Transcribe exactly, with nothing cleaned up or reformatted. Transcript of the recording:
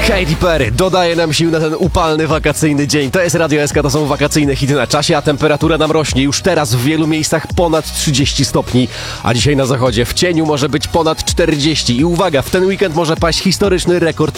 Katy Perry dodaje nam sił na ten upalny wakacyjny dzień. To jest Radio S K, to są wakacyjne hity na czasie, a temperatura nam rośnie. Już teraz w wielu miejscach ponad trzydzieści stopni, a dzisiaj na zachodzie w cieniu może być ponad czterdzieści. I uwaga, w ten weekend może paść historyczny rekord